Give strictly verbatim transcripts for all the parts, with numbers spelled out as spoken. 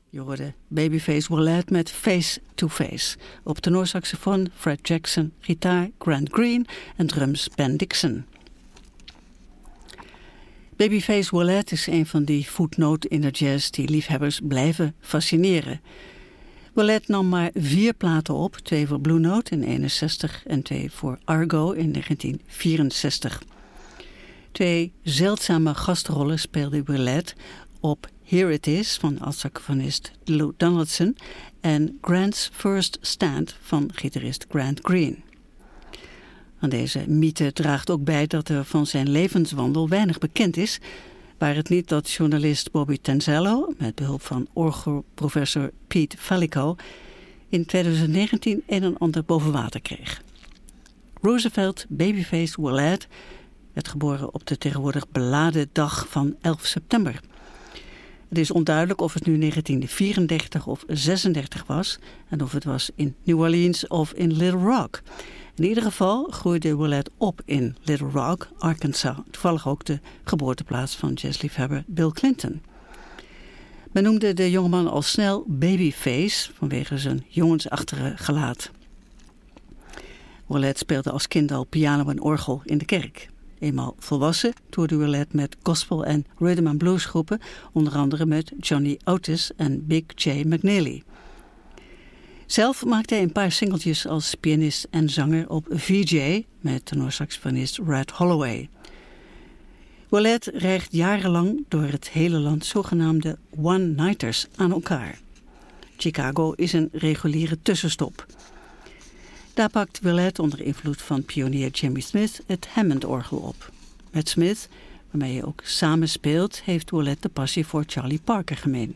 Je hoorde Babyface Wailert met Face to Face. Op tenorsaxofoon Fred Jackson, gitaar Grant Green en drums Ben Dixon. Babyface Wailert is een van die voetnoten in de jazz die liefhebbers blijven fascineren. Wailert nam maar vier platen op, twee voor Blue Note in eenenzestig en twee voor Argo in negentien vierenzestig. Twee zeldzame gastrollen speelde Wailert op Here It Is van alt-saxofonist Lou Donaldson en Grant's First Stand van gitarist Grant Green. Aan deze mythe draagt ook bij dat er van zijn levenswandel weinig bekend is, waar het niet dat journalist Bobby Tanzello met behulp van orgelprofessor Pete Fallico in twintig negentien een en ander boven water kreeg. Roosevelt Babyface Wailert werd geboren op de tegenwoordig beladen dag van elf september. Het is onduidelijk of het nu negentien vierendertig of zesendertig was en of het was in New Orleans of in Little Rock. In ieder geval groeide Wailert op in Little Rock, Arkansas, toevallig ook de geboorteplaats van jazzliefhebber Bill Clinton. Men noemde de jongeman al snel Babyface vanwege zijn jongensachtige gelaat. Wailert speelde als kind al piano en orgel in de kerk. Eenmaal volwassen toerde Wailert met gospel- en rhythm and blues groepen, onder andere met Johnny Otis en Big J. McNeely. Zelf maakte hij een paar singeltjes als pianist en zanger op V J met tenorsaxofonist Red Holloway. Wailert rijgt jarenlang door het hele land zogenaamde one-nighters aan elkaar. Chicago is een reguliere tussenstop. Daar pakt Wailert onder invloed van pionier Jimmy Smith het Hammond-orgel op. Met Smith, waarmee hij ook samen speelt, heeft Wailert de passie voor Charlie Parker gemeen.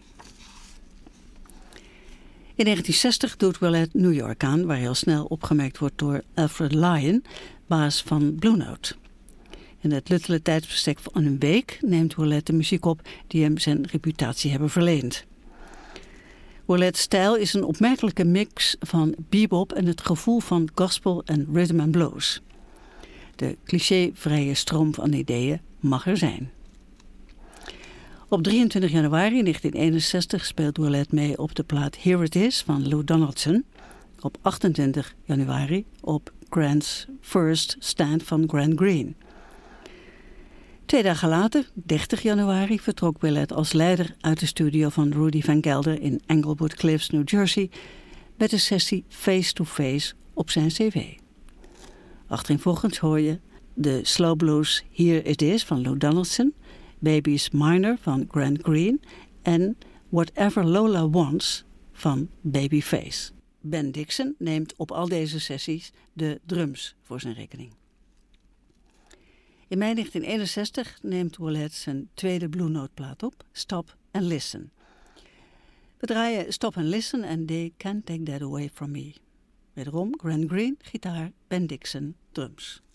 In negentien zestig doet Wailert New York aan, waar hij al snel opgemerkt wordt door Alfred Lyon, baas van Blue Note. In het luttele tijdsbestek van een week neemt Wailert de muziek op die hem zijn reputatie hebben verleend. Wailert's stijl is een opmerkelijke mix van bebop en het gevoel van gospel en rhythm and blues. De clichévrije stroom van ideeën mag er zijn. Op drieëntwintig januari negentien eenenzestig speelt Wailert mee op de plaat Here It Is van Lou Donaldson. Op achtentwintig januari op Grant's First Stand van Grant Green. Twee dagen later, dertig januari, vertrok Wailert als leider uit de studio van Rudy Van Gelder in Englewood Cliffs, New Jersey, met de sessie Face to Face op zijn cv. Achtereenvolgens hoor je de slow blues Here It Is van Lou Donaldson, Baby's Minor van Grant Green en Whatever Lola Wants van Babyface. Ben Dixon neemt op al deze sessies de drums voor zijn rekening. In mei negentien eenenzestig neemt Wailert zijn tweede Blue Note plaat op, Stop and Listen. We draaien Stop and Listen en They Can't Take That Away From Me. Wederom Grant Green, gitaar, Ben Dixon, drums.